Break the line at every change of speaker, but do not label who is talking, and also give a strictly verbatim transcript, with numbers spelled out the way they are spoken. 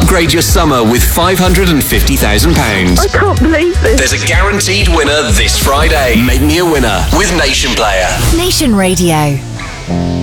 upgrade your summer with five hundred fifty thousand pounds.
I can't believe this.
There's a guaranteed winner this Friday. Make me a winner with Nation Player.
Nation Radio.